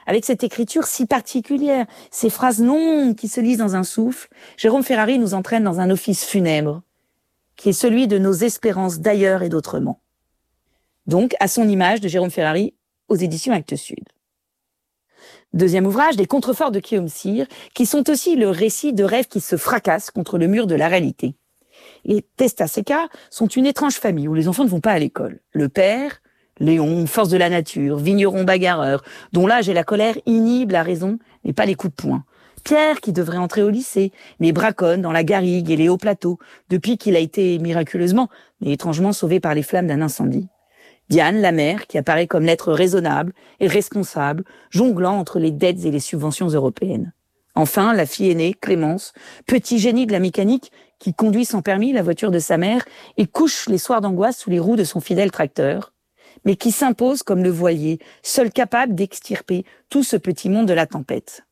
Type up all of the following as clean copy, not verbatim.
Avec cette écriture si particulière, ces phrases longues qui se lisent dans un souffle, Jérôme Ferrari nous entraîne dans un office funèbre, qui est celui de nos espérances d'ailleurs et d'autrement. Donc, à son image de Jérôme Ferrari, aux éditions Actes Sud. Deuxième ouvrage, des contreforts de Guillaume Sire, qui sont aussi le récit de rêves qui se fracassent contre le mur de la réalité. Les Testaceca sont une étrange famille où les enfants ne vont pas à l'école. Le père, Léon, force de la nature, vigneron bagarreur, dont l'âge et la colère inhibent la raison, mais pas les coups de poing. Pierre, qui devrait entrer au lycée, mais braconne dans la garrigue et les hauts plateaux, depuis qu'il a été miraculeusement, mais étrangement sauvé par les flammes d'un incendie. Diane, la mère, qui apparaît comme l'être raisonnable et responsable, jonglant entre les dettes et les subventions européennes. Enfin, la fille aînée, Clémence, petit génie de la mécanique, qui conduit sans permis la voiture de sa mère et couche les soirs d'angoisse sous les roues de son fidèle tracteur, mais qui s'impose comme le voilier, seul capable d'extirper tout ce petit monde de la tempête.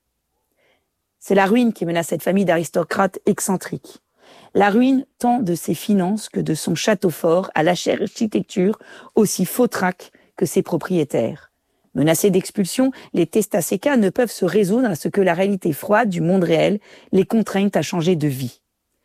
C'est la ruine qui menace cette famille d'aristocrates excentriques. La ruine tant de ses finances que de son château fort à l'architecture aussi fautraque que ses propriétaires. Menacés d'expulsion, les Testaceca ne peuvent se résoudre à ce que la réalité froide du monde réel les contraigne à changer de vie.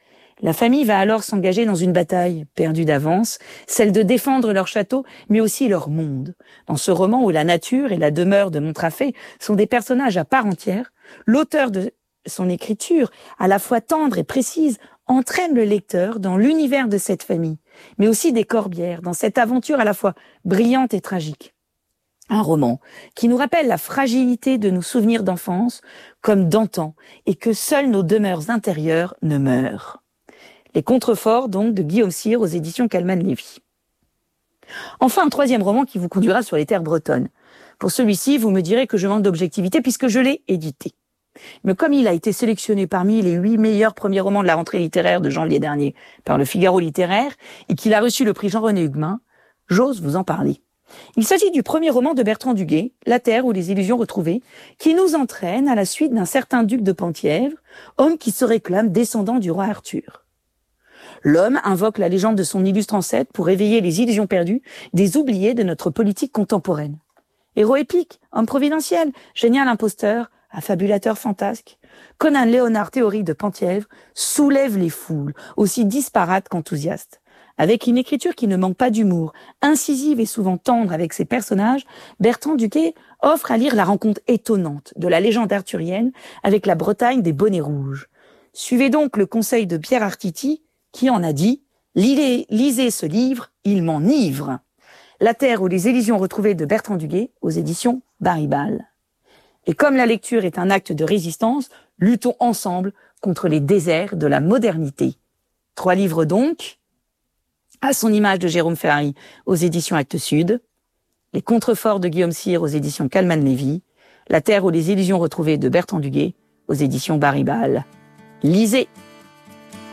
La famille va alors s'engager dans une bataille, perdue d'avance, celle de défendre leur château, mais aussi leur monde. Dans ce roman où la nature et la demeure de Montrafé sont des personnages à part entière, l'auteur de son écriture, à la fois tendre et précise, entraîne le lecteur dans l'univers de cette famille, mais aussi des Corbières, dans cette aventure à la fois brillante et tragique. Un roman qui nous rappelle la fragilité de nos souvenirs d'enfance, comme d'antan, et que seules nos demeures intérieures ne meurent. Les contreforts, donc, de Guillaume Sire aux éditions Calman-Lévy. Enfin, un troisième roman qui vous conduira sur les terres bretonnes. Pour celui-ci, vous me direz que je manque d'objectivité puisque je l'ai édité. Mais comme il a été sélectionné parmi les 8 meilleurs premiers romans de la rentrée littéraire de janvier dernier par le Figaro littéraire et qu'il a reçu le prix Jean-René Huguemin, j'ose vous en parler. Il s'agit du premier roman de Bertrand Duguay, La Terre ou les illusions retrouvées, qui nous entraîne à la suite d'un certain duc de Penthièvre, homme qui se réclame descendant du roi Arthur. L'homme invoque la légende de son illustre ancêtre pour éveiller les illusions perdues des oubliés de notre politique contemporaine. Héros épique, homme providentiel, génial imposteur, affabulateur fantasque, Conan Léonard Théorie de Penthièvre soulève les foules, aussi disparates qu'enthousiastes. Avec une écriture qui ne manque pas d'humour, incisive et souvent tendre avec ses personnages, Bertrand Duguay offre à lire la rencontre étonnante de la légende arthurienne avec la Bretagne des bonnets rouges. Suivez donc le conseil de Pierre Artiti, qui en a dit « Lisez ce livre, il m'enivre ». La Terre ou les illusions retrouvées de Bertrand Duguay aux éditions Baribal. Et comme la lecture est un acte de résistance, luttons ensemble contre les déserts de la modernité. 3 livres donc, à son image de Jérôme Ferrari aux éditions Actes Sud, Les contreforts de Guillaume Sire aux éditions Calman-Lévy, La Terre ou les illusions retrouvées de Bertrand Duguay aux éditions Baribal. Lisez!